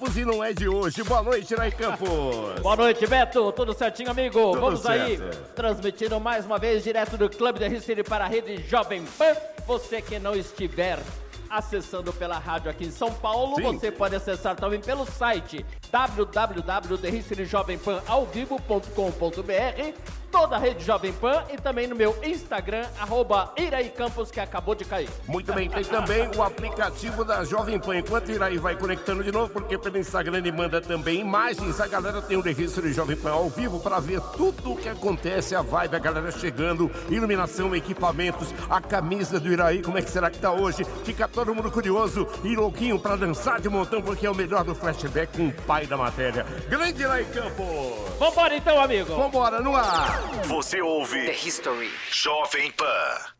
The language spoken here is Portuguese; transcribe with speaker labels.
Speaker 1: Campos e não é de hoje. Boa noite, Iraí Campos.
Speaker 2: Boa noite, Beto. Tudo certinho, amigo?
Speaker 1: Tudo
Speaker 2: Vamos
Speaker 1: certo.
Speaker 2: aí, transmitindo mais uma vez direto do Clube da Ricine para a Rede Jovem Pan. Você que não estiver acessando pela rádio aqui em São Paulo,
Speaker 1: Sim.
Speaker 2: Você pode acessar também pelo site www.derricinejovempan.com.br, toda a Rede Jovem Pan e também no meu Instagram, @Iraí Campos, que acabou de cair.
Speaker 1: Muito bem, tem também o aplicativo da Jovem Pan. Enquanto o Iraí vai conectando de novo, porque pelo Instagram ele manda também imagens. A galera tem o registro de Jovem Pan ao vivo para ver tudo o que acontece, a vibe, a galera chegando, iluminação, equipamentos, a camisa do Iraí, como é que será que tá hoje? Fica todo mundo curioso e louquinho para dançar de montão, porque é o melhor do flashback com o pai da matéria. Grande Iraí Campos!
Speaker 2: Vambora então, amigo!
Speaker 1: Vambora, no ar!
Speaker 3: Você ouve
Speaker 4: The History.
Speaker 3: Jovem Pan.